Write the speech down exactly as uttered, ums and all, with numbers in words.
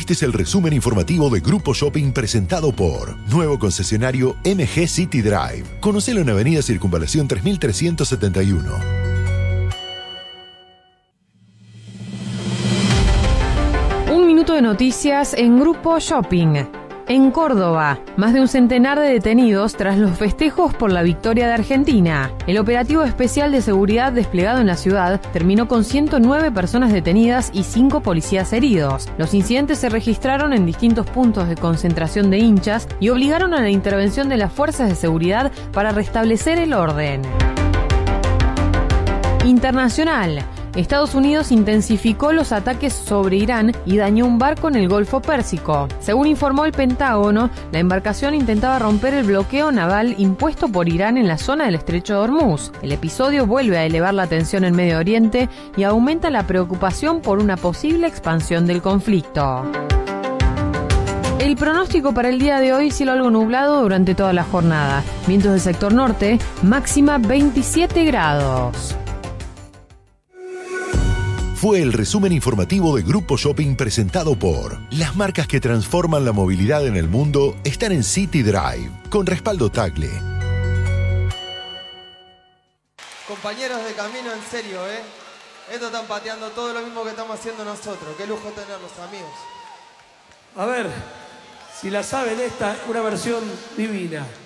Este es el resumen informativo de Grupo Shopping presentado por nuevo concesionario M G City Drive. Conocelo en Avenida Circunvalación tres mil trescientos setenta y uno. Un minuto de noticias en Grupo Shopping. En Córdoba, más de un centenar de detenidos tras los festejos por la victoria de Argentina. El operativo especial de seguridad desplegado en la ciudad terminó con ciento nueve personas detenidas y cinco policías heridos. Los incidentes se registraron en distintos puntos de concentración de hinchas y obligaron a la intervención de las fuerzas de seguridad para restablecer el orden. Internacional. Estados Unidos intensificó los ataques sobre Irán y dañó un barco en el Golfo Pérsico. Según informó el Pentágono, la embarcación intentaba romper el bloqueo naval impuesto por Irán en la zona del Estrecho de Hormuz. El episodio vuelve a elevar la tensión en Medio Oriente y aumenta la preocupación por una posible expansión del conflicto. El pronóstico para el día de hoy: cielo algo nublado durante toda la jornada. Vientos del sector norte, máxima veintisiete grados. Fue el resumen informativo de Grupo Shopping presentado por las marcas que transforman la movilidad en el mundo están en City Drive, con respaldo Tagle. Compañeros de camino, en serio, ¿eh? Esto están pateando todo lo mismo que estamos haciendo nosotros. Qué lujo tenerlos, amigos. A ver, si la saben esta, una versión divina.